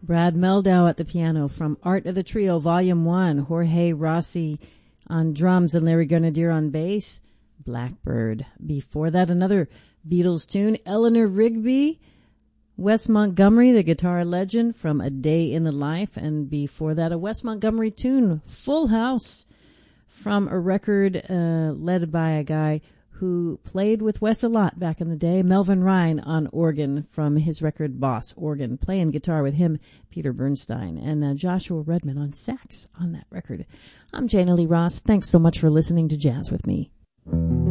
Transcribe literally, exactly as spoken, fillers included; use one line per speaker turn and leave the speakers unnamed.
Brad Meldau at the piano from Art of the Trio, Volume one. Jorge Rossi on drums and Larry Grenadier on bass. Blackbird. Before that, another Beatles tune, Eleanor Rigby. Wes Montgomery, the guitar legend, from A Day in the Life. And before that, a Wes Montgomery tune, Full House, from a record uh, led by a guy who played with Wes a lot back in the day, Melvin Ryan on organ from his record Boss Organ, playing guitar with him, Peter Bernstein, and uh, Joshua Redman on sax on that record. I'm Jana Lee Ross. Thanks so much for listening to Jazz with Me.